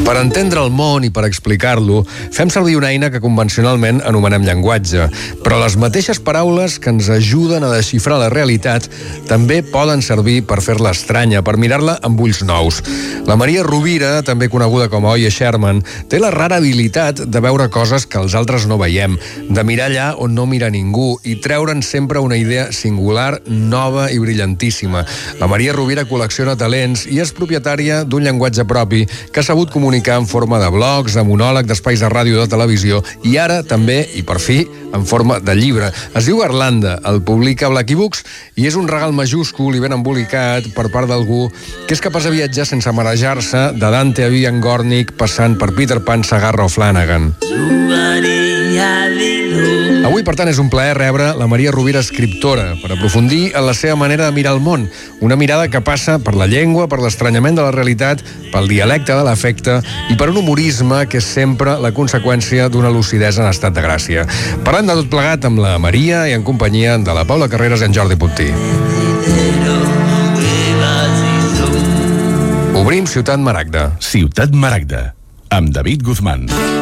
Per entendre el món i per explicar-lo, fem servir una eina que convencionalment anomenem llenguatge, però les mateixes paraules que ens ajuden a desxifrar la realitat també poden servir per fer-la estranya, per mirar-la amb ulls nous. La Maria Rovira, també coneguda com a Oye Sherman, té la rara habilitat de veure coses que els altres no veiem, de mirar allà on no mira ningú i treure'n sempre una idea singular, nova i brillantíssima. La Maria Rovira col·lecciona talents i és propietària d'un llenguatge propi que ha sabut comunicar en forma de blogs, de monòleg, d'espais de ràdio i de televisió i ara també, i per fi, en forma de llibre. Es diu Garlanda, el publica Blacky Books i és un regal majúscul i ben embolicat per part d'algú que és capaç de viatjar sense marejar-se de Dante a Ian Gornick passant per Peter Pan, Sagarra o Flanagan. Avui, per tant, és un plaer rebre la Maria Rovira, escriptora, per aprofundir en la seva manera de mirar el món. Una mirada que passa per la llengua, per l'estranyament de la realitat, pel dialecte de l'afecte i per un humorisme que és sempre la conseqüència d'una lucidesa en estat de gràcia. Parlem de tot plegat amb la Maria i en companyia de la Paula Carreras i en Jordi Puntí. Obrim Ciutat Maragda. Ciutat Maragda, amb David Guzmán.